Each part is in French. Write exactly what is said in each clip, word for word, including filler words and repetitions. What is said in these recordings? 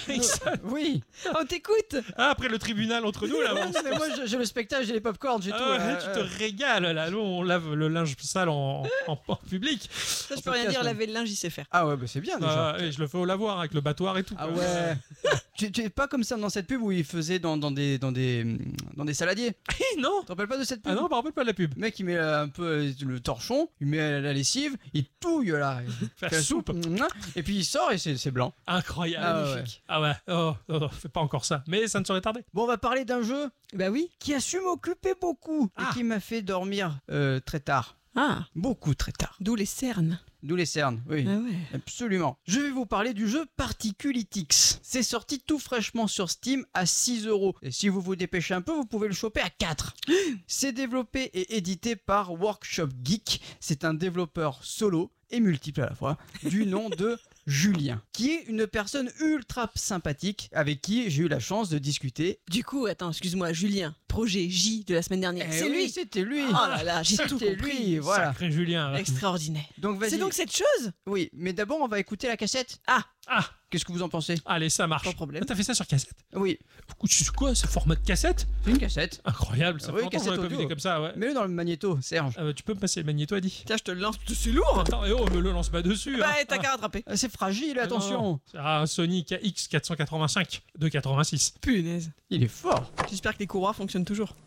Ericsson. Oui. On t'écoute. Ah, après le tribunal entre nous, là, on se- Mais moi, j'ai j'ai le spectacle, j'ai les popcorn, j'ai Ah tout. ouais, euh, tu te euh, régales là, nous on lave le linge sale en, en, en public. Ça, je En peux rien podcast, dire, ouais. laver le linge, il sait faire. Ah ouais, bah c'est bien déjà. Ah, et je le fais au lavoir avec le battoir et tout. Ah quoi. ouais. tu, tu es pas comme ça dans cette pub où il faisait dans, dans des dans des dans des saladiers. Eh, non. Tu te rappelles pas de cette pub? Ah non, je me rappelle pas de la pub. Le mec il met euh, un peu euh, le torchon, il met la lessive, il touille là, il Faire fait la soupe. mouah, et puis il sort et c'est c'est blanc. Incroyable. Ah ouais. Magnifique. Ah ouais. Oh, oh, oh, fais pas encore ça. Mais ça ne saurait tarder. Bon, on va parler d'un jeu Bah oui. qui a su m'occuper beaucoup Ah. et qui m'a fait dormir euh, très tard, Ah, beaucoup très tard. d'où les cernes. D'où les cernes, oui. Ah ouais. Absolument. Je vais vous parler du jeu Particulitix. C'est sorti tout fraîchement sur Steam à six euros. Et si vous vous dépêchez un peu, vous pouvez le choper à quatre. C'est développé et édité par Workshop Geek. C'est un développeur solo et multiple à la fois, du nom de Julien, qui est une personne ultra sympathique avec qui j'ai eu la chance de discuter. Du coup, attends, excuse-moi, Julien, projet J de la semaine dernière. Eh c'est oui, lui. c'était lui. Oh là là, j'ai tout C'était compris. lui, voilà. Sacré Julien. ouais. Extraordinaire. Donc vas-y. C'est donc cette chose. Oui, mais d'abord on va écouter la cassette. Ah, Ah, Qu'est-ce que vous en pensez? allez, ça marche. pas de problème. Ah, t'as fait ça sur cassette? Oui, C'est quoi ce format de cassette? c'est une cassette. Incroyable, ça Ah fait oui, longtemps qu'on cassette avait pas vu audio. des comme ça, ouais. Mets-le dans le magnéto, Serge. Ah, bah, tu peux me passer le magnéto, Adi? Tiens, je te le lance. C'est lourd. Attends, eh oh, me le lance pas dessus. Bah, hein. t'as Ah. qu'à rattraper. Ah, c'est fragile, Ah, non, attention. non. C'est un Sony K X quatre cent quatre-vingt-cinq de quatre-vingt-six. Punaise. Il est fort. J'espère que les courroies fonctionnent toujours.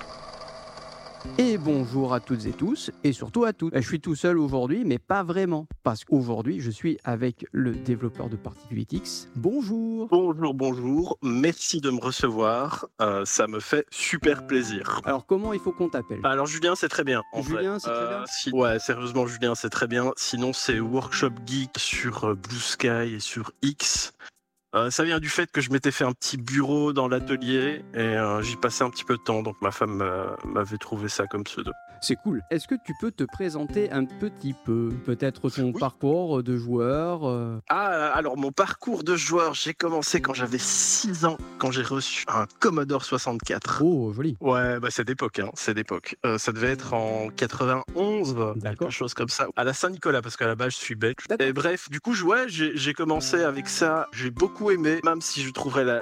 Et bonjour à toutes et tous, et surtout à toutes. Je suis tout seul aujourd'hui, mais pas vraiment, parce qu'aujourd'hui, je suis avec le développeur de Particulitix. Bonjour. Bonjour, bonjour. Merci de me recevoir. Euh, ça me fait super plaisir. Alors, comment il faut qu'on t'appelle? Alors, Julien, c'est très bien. En Julien, vrai. c'est très bien si- Ouais, sérieusement, Julien, c'est très bien. Sinon, c'est Workshop Geek sur euh, Blue Sky et sur X. Euh, ça vient du fait que je m'étais fait un petit bureau dans l'atelier et euh, j'y passais un petit peu de temps. Donc, ma femme euh, m'avait trouvé ça comme pseudo. C'est cool. Est-ce que tu peux te présenter un petit peu? Peut-être ton Oui. parcours de joueur euh, Ah, alors mon parcours de joueur, j'ai commencé quand j'avais six ans, quand j'ai reçu un Commodore soixante-quatre. Oh, joli. Ouais, bah c'est d'époque, hein, c'est d'époque. Euh, ça devait être en quatre-vingt-onze, D'accord. quelque chose comme ça. À la Saint-Nicolas, parce qu'à la base, je suis belge. D'accord. Et bref, du coup, je- ouais, j'ai j'ai commencé avec ça. J'ai beaucoup aimé, même si je trouverais la,